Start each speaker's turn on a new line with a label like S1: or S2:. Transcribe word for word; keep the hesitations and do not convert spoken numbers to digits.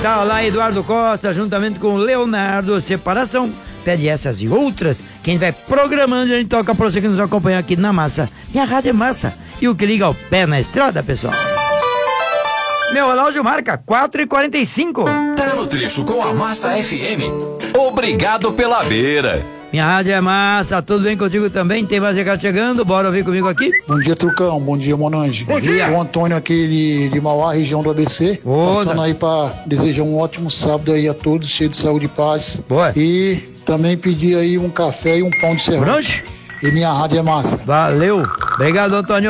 S1: Tá lá Eduardo Costa, juntamente com o Leonardo Separação. Pede essas e outras. Quem vai programando, a gente toca pra você que nos acompanha aqui na Massa. Minha rádio é Massa. E o que liga o pé na estrada, pessoal. Meu relógio marca quatro e quarenta e cinco.
S2: Tá no trecho com a Massa F M. Obrigado pela beira.
S1: Minha rádio é Massa, tudo bem contigo também? Tem mais recado chegando, bora ouvir comigo aqui?
S3: Bom dia, Trucão, bom dia, Monange.
S1: Bom dia.
S3: O Antônio aqui de, de Mauá, região do A B C.
S1: Boa.
S3: Passando aí pra desejar um ótimo sábado aí a todos, cheio de saúde e paz.
S1: Boa.
S3: E também pedir aí um café e um pão de serrão.
S1: Bronche?
S3: E minha rádio é Massa.
S1: Valeu. Obrigado, Antônio.